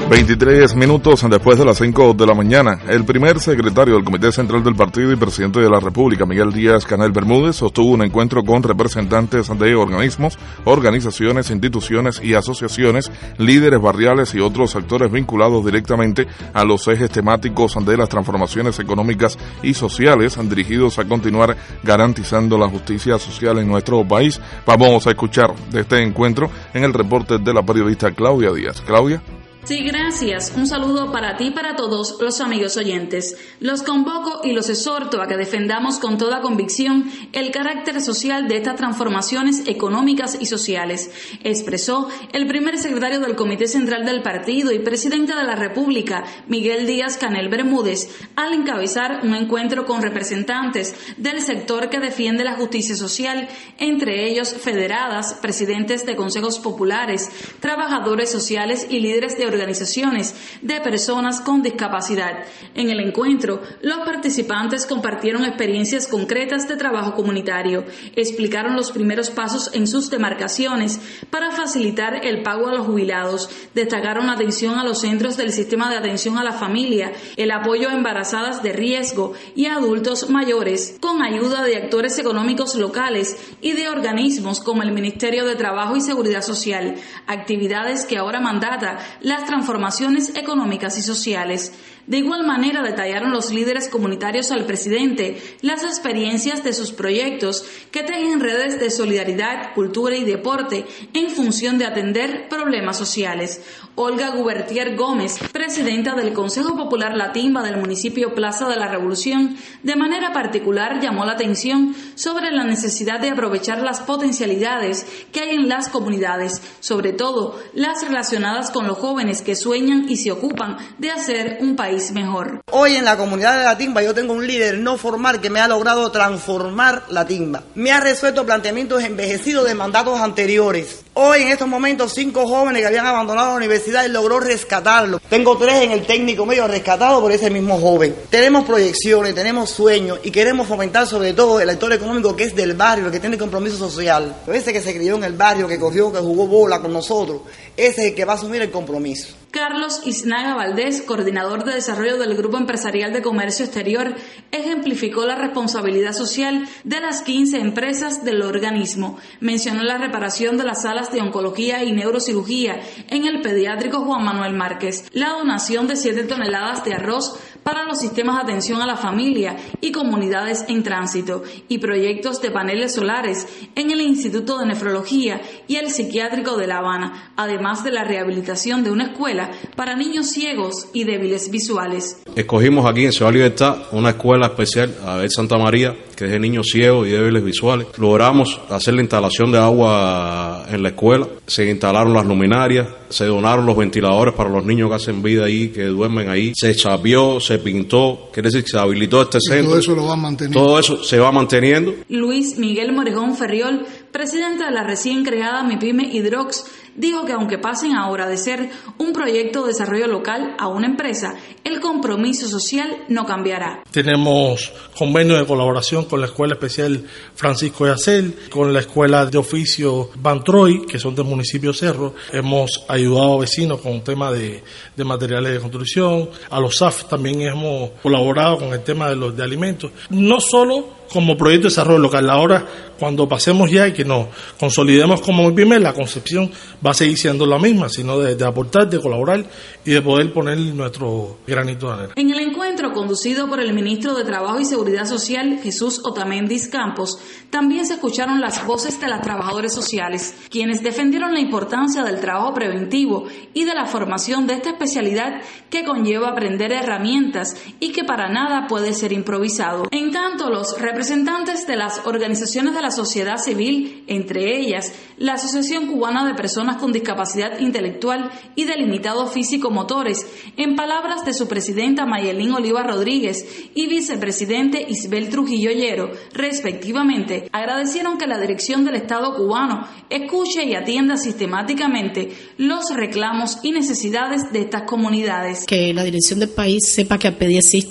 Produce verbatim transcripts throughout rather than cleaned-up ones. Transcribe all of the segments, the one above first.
veintitrés minutos después de las cinco de la mañana, el primer secretario del Comité Central del Partido y presidente de la República, Miguel Díaz-Canel Bermúdez, sostuvo un encuentro con representantes de organismos, organizaciones, instituciones y asociaciones, líderes barriales y otros actores vinculados directamente a los ejes temáticos de las transformaciones económicas y sociales dirigidos a continuar garantizando la justicia social en nuestro país. Vamos a escuchar de este encuentro en el reporte de la periodista Claudia Díaz. Claudia. Sí, gracias. Un saludo para ti y para todos los amigos oyentes. Los convoco y los exhorto a que defendamos con toda convicción el carácter social de estas transformaciones económicas y sociales, expresó el primer secretario del Comité Central del Partido y presidente de la República, Miguel Díaz-Canel Bermúdez, al encabezar un encuentro con representantes del sector que defiende la justicia social, entre ellos federadas, presidentes de consejos populares, trabajadores sociales y líderes de organizaciones organizaciones de personas con discapacidad. En el encuentro, los participantes compartieron experiencias concretas de trabajo comunitario, explicaron los primeros pasos en sus demarcaciones para facilitar el pago a los jubilados, destacaron la atención a los centros del sistema de atención a la familia, el apoyo a embarazadas de riesgo y a adultos mayores, con ayuda de actores económicos locales y de organismos como el Ministerio de Trabajo y Seguridad Social, actividades que ahora mandata las transformaciones económicas y sociales. De igual manera detallaron los líderes comunitarios al presidente las experiencias de sus proyectos que tejen redes de solidaridad, cultura y deporte en función de atender problemas sociales. Olga Gubertier Gómez, presidenta del Consejo Popular La Timba del municipio Plaza de la Revolución, de manera particular llamó la atención sobre la necesidad de aprovechar las potencialidades que hay en las comunidades, sobre todo las relacionadas con los jóvenes que sueñan y se ocupan de hacer un país mejor. Hoy en la comunidad de La Timba yo tengo un líder no formal que me ha logrado transformar La Timba. Me ha resuelto planteamientos envejecidos de mandatos anteriores. Hoy en estos momentos cinco jóvenes que habían abandonado la universidad y logró rescatarlos. Tengo tres en el técnico medio rescatados por ese mismo joven. Tenemos proyecciones, tenemos sueños y queremos fomentar sobre todo el actor económico que es del barrio, el que tiene compromiso social. Ese que se crió en el barrio, que corrió, que jugó bola con nosotros, ese es el que va a asumir el compromiso. Carlos Isnaga Valdés, coordinador de desarrollo del Grupo Empresarial de Comercio Exterior, ejemplificó la responsabilidad social de las quince empresas del organismo. Mencionó la reparación de las salas de oncología y neurocirugía en el pediátrico Juan Manuel Márquez, la donación de siete toneladas de arroz para los sistemas de atención a la familia y comunidades en tránsito y proyectos de paneles solares en el Instituto de Nefrología y el Psiquiátrico de La Habana, además de la rehabilitación de una escuela para niños ciegos y débiles visuales. Escogimos aquí en Ciudad Libertad una escuela especial, Abel Santa María, que es de niños ciegos y débiles visuales. Logramos hacer la instalación de agua en la escuela, se instalaron las luminarias, se donaron los ventiladores para los niños que hacen vida ahí, que duermen ahí, se chapeó, se pintó, quiere decir que se habilitó este centro. Y todo eso lo va manteniendo. Todo eso se va manteniendo. Luis Miguel Morejón Ferriol, presidente de la recién creada MIPYME Hidrox, dijo que aunque pasen ahora de ser un proyecto de desarrollo local a una empresa, el compromiso social no cambiará. Tenemos convenio de colaboración con la Escuela Especial Francisco de Acel, con la Escuela de Oficio Bantroy, que son del municipio Cerro. Hemos ayudado a vecinos con tema de, de materiales de construcción. A los S A F también hemos colaborado con el tema de los de alimentos. No solo como proyecto de desarrollo local. Ahora, cuando pasemos ya y que nos consolidemos como MIPYME, la concepción va a seguir siendo la misma, sino de, de aportar, de colaborar y de poder poner nuestro granito de arena. En el encuentro conducido por el ministro de Trabajo y Seguridad Social, Jesús Otamendis Campos, también se escucharon las voces de los trabajadores sociales, quienes defendieron la importancia del trabajo preventivo y de la formación de esta especialidad que conlleva aprender herramientas y que para nada puede ser improvisado. En tanto, los representantes de las organizaciones de la sociedad civil, entre ellas la Asociación Cubana de Personas con Discapacidad Intelectual y de Limitados Físico-Motores, en palabras de su presidenta Mayelín Oliva Rodríguez y vicepresidente Isbel Trujillo Llero, respectivamente, agradecieron que la dirección del Estado cubano escuche y atienda sistemáticamente los reclamos y necesidades de estas comunidades. Que la dirección del país sepa que APEDI existe,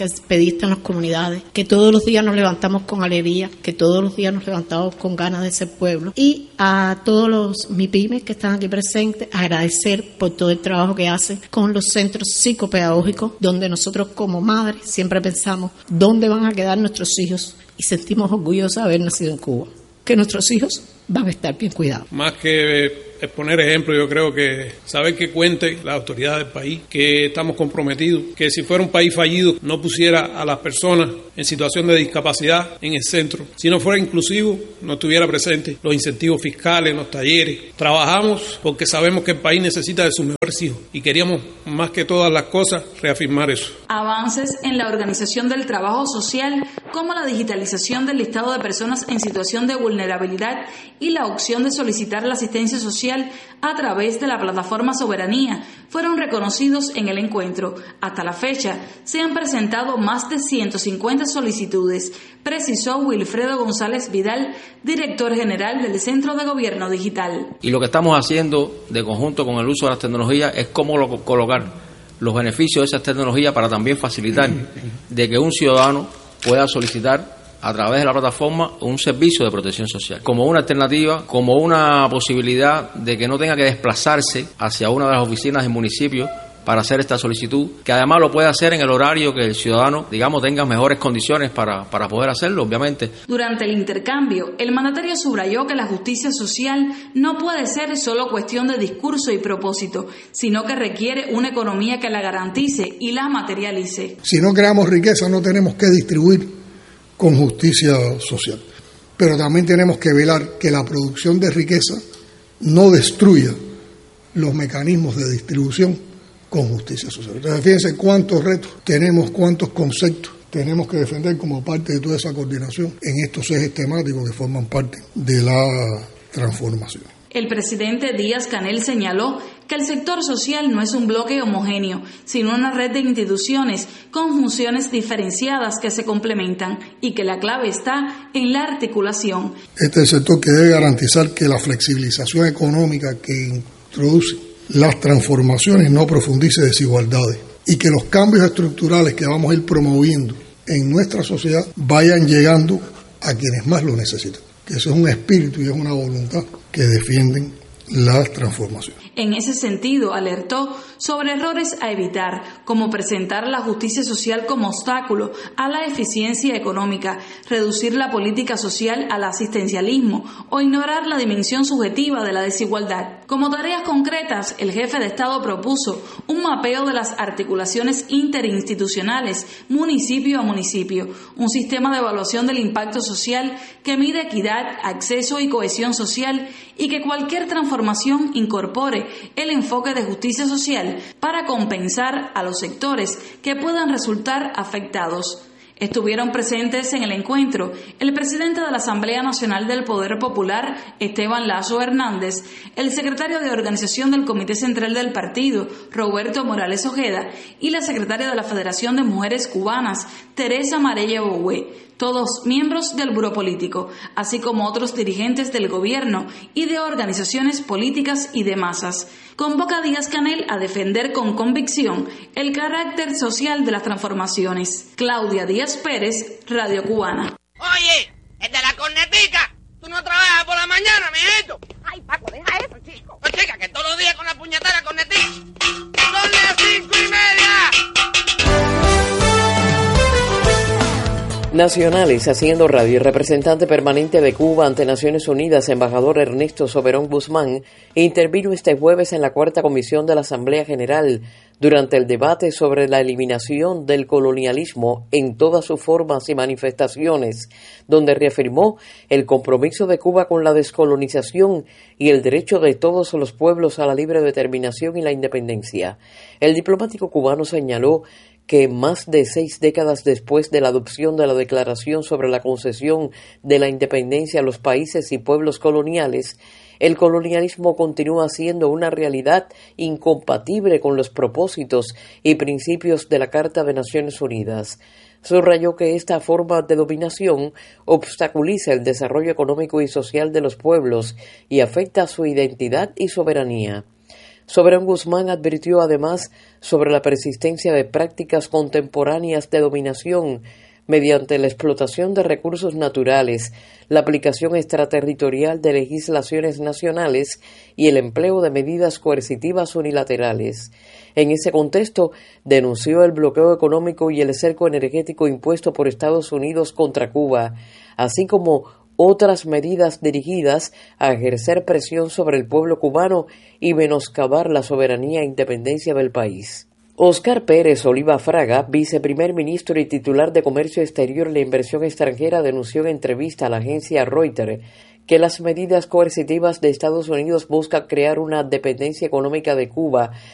que expediste en las comunidades, que todos los días nos levantamos con alegría, que todos los días nos levantamos con ganas de ser pueblo. Y a todos los MIPYMES que están aquí presentes, agradecer por todo el trabajo que hacen con los centros psicopedagógicos, donde nosotros como madres siempre pensamos dónde van a quedar nuestros hijos y sentimos orgullosos de haber nacido en Cuba, que nuestros hijos van a estar bien cuidados. Más que exponer ejemplos, yo creo que saber que cuente la autoridad del país, que estamos comprometidos, que si fuera un país fallido no pusiera a las personas en situación de discapacidad en el centro. Si no fuera inclusivo, no estuviera presente. Los incentivos fiscales, los talleres. Trabajamos porque sabemos que el país necesita de sus mejores hijos y queríamos, más que todas las cosas, reafirmar eso. Avances en la organización del trabajo social, como la digitalización del listado de personas en situación de vulnerabilidad y la opción de solicitar la asistencia social a través de la plataforma Soberanía, fueron reconocidos en el encuentro. Hasta la fecha, se han presentado más de ciento cincuenta solicitudes, precisó Wilfredo González Vidal, director general del Centro de Gobierno Digital. Y lo que estamos haciendo de conjunto con el uso de las tecnologías es cómo lo, colocar los beneficios de esas tecnologías para también facilitar de que un ciudadano pueda solicitar a través de la plataforma un servicio de protección social, como una alternativa, como una posibilidad de que no tenga que desplazarse hacia una de las oficinas del municipio para hacer esta solicitud, que además lo puede hacer en el horario que el ciudadano, digamos, tenga mejores condiciones para, para poder hacerlo, obviamente. Durante el intercambio, el mandatario subrayó que la justicia social no puede ser solo cuestión de discurso y propósito, sino que requiere una economía que la garantice y la materialice. Si no creamos riqueza, no tenemos que distribuir con justicia social. Pero también tenemos que velar que la producción de riqueza no destruya los mecanismos de distribución con justicia social. Entonces, fíjense cuántos retos tenemos, cuántos conceptos tenemos que defender como parte de toda esa coordinación en estos ejes temáticos que forman parte de la transformación. El presidente Díaz-Canel señaló que el sector social no es un bloque homogéneo, sino una red de instituciones con funciones diferenciadas que se complementan y que la clave está en la articulación. Este es el sector que debe garantizar que la flexibilización económica que introduce las transformaciones no profundice desigualdades y que los cambios estructurales que vamos a ir promoviendo en nuestra sociedad vayan llegando a quienes más lo necesitan. Que eso es un espíritu y es una voluntad que defienden las transformaciones. En ese sentido, alertó sobre errores a evitar, como presentar la justicia social como obstáculo a la eficiencia económica, reducir la política social al asistencialismo o ignorar la dimensión subjetiva de la desigualdad. Como tareas concretas, el jefe de Estado propuso un mapeo de las articulaciones interinstitucionales, municipio a municipio, un sistema de evaluación del impacto social que mide equidad, acceso y cohesión social y que cualquier transformación incorpore el enfoque de justicia social para compensar a los sectores que puedan resultar afectados. Estuvieron presentes en el encuentro el presidente de la Asamblea Nacional del Poder Popular, Esteban Lazo Hernández, el secretario de Organización del Comité Central del Partido, Roberto Morales Ojeda, y la secretaria de la Federación de Mujeres Cubanas, Teresa Marella Boué, todos miembros del Buró Político, así como otros dirigentes del gobierno y de organizaciones políticas y de masas. Convoca a Díaz-Canel a defender con convicción el carácter social de las transformaciones. Claudia Díaz Pérez, Radio Cubana. Oye, el de la cornetica, tú no trabajas por la mañana, mijito. Ay, Paco, deja eso, chico. Pues chica, que todos los días con la puñetera cornetica. Son las cinco y media. Nacionales haciendo radio. El representante permanente de Cuba ante Naciones Unidas, embajador Ernesto Soberón Guzmán, intervino este jueves en la cuarta comisión de la Asamblea General durante el debate sobre la eliminación del colonialismo en todas sus formas y manifestaciones, donde reafirmó el compromiso de Cuba con la descolonización y el derecho de todos los pueblos a la libre determinación y la independencia. El diplomático cubano señaló que más de seis décadas después de la adopción de la Declaración sobre la concesión de la independencia a los países y pueblos coloniales, el colonialismo continúa siendo una realidad incompatible con los propósitos y principios de la Carta de Naciones Unidas. Subrayó que esta forma de dominación obstaculiza el desarrollo económico y social de los pueblos y afecta su identidad y soberanía. Soberón Guzmán advirtió además sobre la persistencia de prácticas contemporáneas de dominación mediante la explotación de recursos naturales, la aplicación extraterritorial de legislaciones nacionales y el empleo de medidas coercitivas unilaterales. En ese contexto, denunció el bloqueo económico y el cerco energético impuesto por Estados Unidos contra Cuba, así como otras medidas dirigidas a ejercer presión sobre el pueblo cubano y menoscabar la soberanía e independencia del país. Óscar Pérez Oliva Fraga, viceprimer ministro y titular de Comercio Exterior y la Inversión Extranjera, denunció en entrevista a la agencia Reuters que las medidas coercitivas de Estados Unidos buscan crear una dependencia económica de Cuba